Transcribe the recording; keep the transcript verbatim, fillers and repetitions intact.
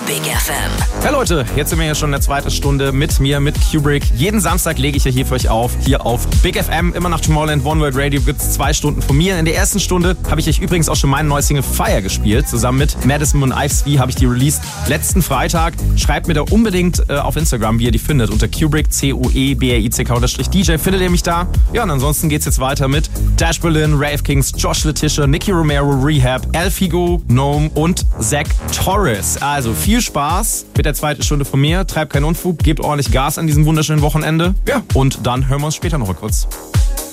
Big F M. Hey Leute, jetzt sind wir hier schon in der zweiten Stunde mit mir, mit Kubrick. Jeden Samstag lege ich ja hier für euch auf, hier auf Big F M. Immer nach Tomorrowland One World Radio gibt es zwei Stunden von mir. In der ersten Stunde habe ich euch übrigens auch schon meine neue Single Fire gespielt. Zusammen mit Madison und Ice V habe ich die released letzten Freitag. Schreibt mir da unbedingt äh, auf Instagram, wie ihr die findet. Unter Kubrick, C O E B R I C K D J findet ihr mich da. Ja, und ansonsten geht's jetzt weiter mit Dash Berlin, Rave Kings, Josh Letitia, Nicky Romero, Rehab, El Figo, Gnome und Zach Torres. Also viel Spaß mit der zweiten Stunde von mir. Treibt keinen Unfug, gebt ordentlich Gas an diesem wunderschönen Wochenende. Ja, und dann hören wir uns später noch mal kurz.